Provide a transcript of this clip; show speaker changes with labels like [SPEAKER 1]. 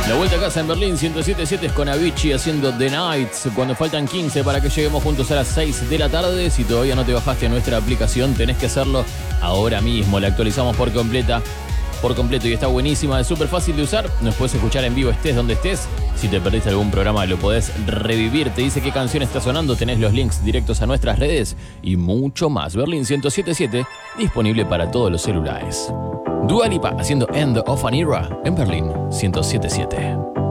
[SPEAKER 1] La vuelta a casa en Berlín, 107.7 es con Avicii haciendo The Nights. Cuando faltan 15 para que lleguemos juntos a las 6 de la tarde. Si todavía no te bajaste a nuestra aplicación, tenés que hacerlo ahora mismo. La actualizamos por completo y está buenísima, es súper fácil de usar. Nos puedes escuchar en vivo estés donde estés. Si te perdiste algún programa lo podés revivir. Te dice qué canción está sonando, tenés los links directos a nuestras redes y mucho más. Berlín 107.7, disponible para todos los celulares. Dua Lipa haciendo End of an Era en Berlín 107.7.